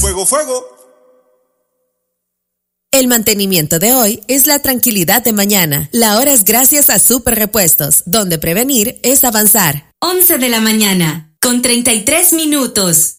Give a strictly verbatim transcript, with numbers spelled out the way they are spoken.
Fuego, fuego. El mantenimiento de hoy es la tranquilidad de mañana. La hora es gracias a Super Repuestos, donde prevenir es avanzar. once de la mañana, con treinta y tres minutos.